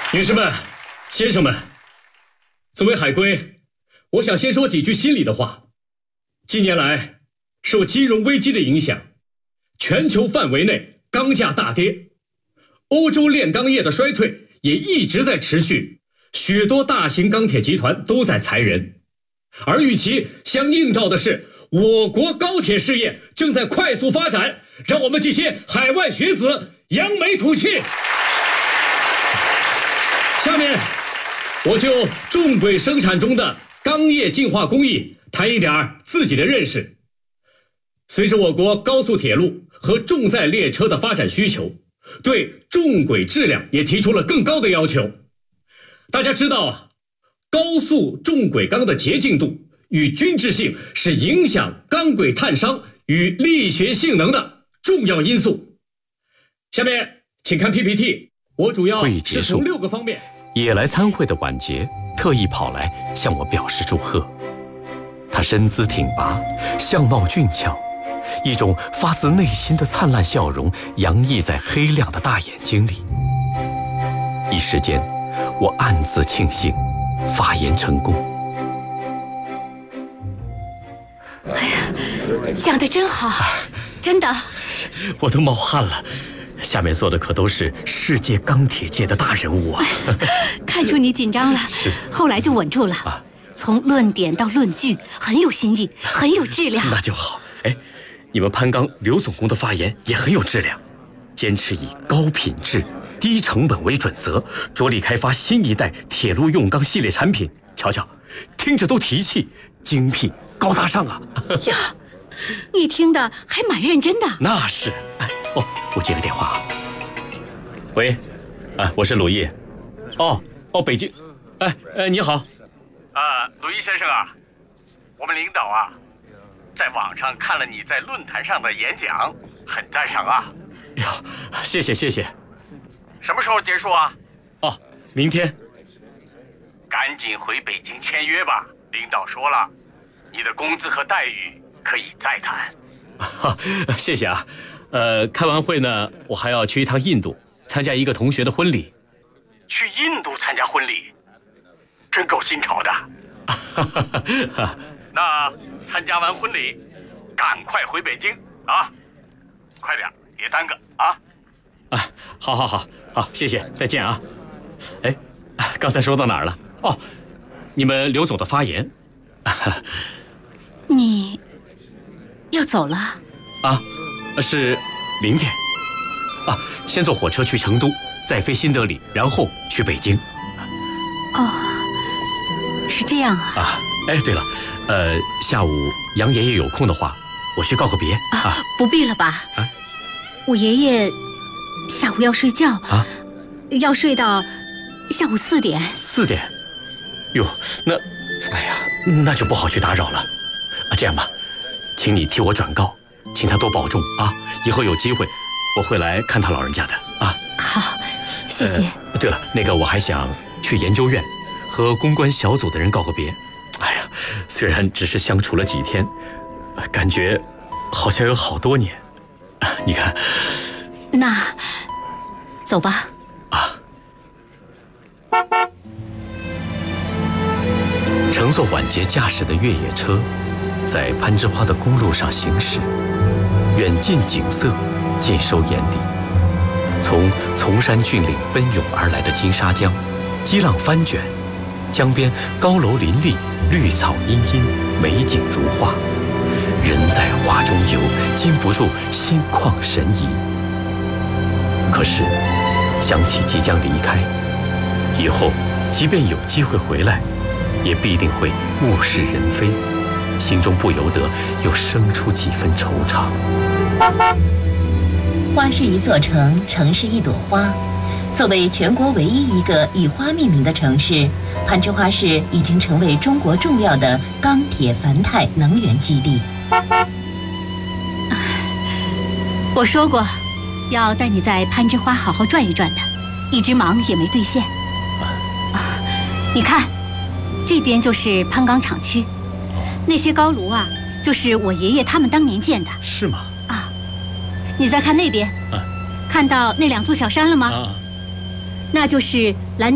女士们、先生们，作为海归，我想先说几句心里的话。近年来，受金融危机的影响，全球范围内钢价大跌，欧洲炼钢业的衰退也一直在持续，许多大型钢铁集团都在裁人，而与其相映照的是，我国高铁事业正在快速发展，让我们这些海外学子扬眉吐气。下面我就重轨生产中的钢业进化工艺谈一点自己的认识。随着我国高速铁路和重载列车的发展需求，对重轨质量也提出了更高的要求。大家知道啊，高速重轨钢的洁净度与均质性是影响钢轨碳伤与力学性能的重要因素。下面请看 PPT， 我主要是从6个方面。 也来参会的婉洁特意跑来向我表示祝贺。她身姿挺拔，相貌俊俏，一种发自内心的灿烂笑容洋溢在黑亮的大眼睛里。一时间，我暗自庆幸发言成功。 哎呀，讲得真好，真的。 我都冒汗了。下面坐的可都是世界钢铁界的大人物啊！ 看出你紧张了，后来就稳住了。从论点到论据，很有新意，很有质量。 那就好。哎，你们潘钢刘总工的发言也很有质量，坚持以高品质、低成本为准则，着力开发新一代铁路用钢系列产品。瞧瞧，听着都提气，精辟高大上啊！ 呀，你听的还蛮认真的。 那是。我接个电话啊。喂，我是鲁毅。北京。你好。 鲁毅先生啊，我们领导啊，在网上看了你在论坛上的演讲，很赞赏啊。 哟，谢谢。 什么时候结束啊？ 明天。 赶紧回北京签约吧，领导说了，你的工资和待遇可以再谈。 谢谢啊。开完会呢，我还要去一趟印度参加一个同学的婚礼。 去印度参加婚礼，真够新潮的。那参加完婚礼，赶快回北京啊！快点，别耽搁啊！ 好，谢谢，再见啊！哎，刚才说到哪儿了？你们刘总的发言。 你要走了？ 是明天。先坐火车去成都，再飞新德里，然后去北京。 是这样啊。 对了，下午杨爷爷有空的话，我去告个别。 不必了吧？我爷爷下午要睡觉要睡到下午4点。 4点？哟，那就不好去打扰了。这样吧，请你替我转告，请他多保重啊！以后有机会，我会来看他老人家的啊。 好，谢谢。 对了，我还想去研究院和公关小组的人告个别。虽然只是相处了几天，感觉好像有好多年。你看， 那走吧。 乘坐婉洁驾驶的越野车，在攀枝花的公路上行驶，远近景色尽收眼底。从崇山峻岭奔涌而来的金沙江，激浪翻卷，江边高楼林立，绿草茵茵，美景如画。人在画中游，禁不住心旷神怡。可是想起即将离开，以后即便有机会回来，也必定会物是人非，心中不由得又生出几分惆怅。 花是一座城，城是一朵花。作为全国唯一一个以花命名的城市，攀枝花市已经成为中国重要的钢铁繁钛能源基地。 我说过，要带你在攀枝花好好转一转的，一直忙也没兑现。你看，这边就是攀钢厂区，那些高炉啊，就是我爷爷他们当年建的。 是吗？ 你再看那边，看到那2座小山了吗？那就是蓝